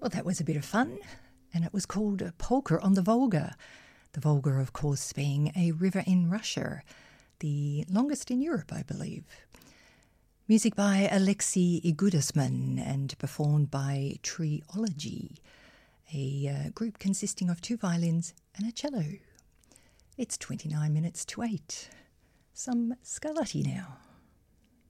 Well, that was a bit of fun, and it was called Polka on the Volga. The Volga, of course, being a river in Russia, the longest in Europe, I believe. Music by Alexei Igudasman and performed by Triology, a group consisting of 2 violins and a cello. It's 29 minutes to 8. Some Scarlatti now.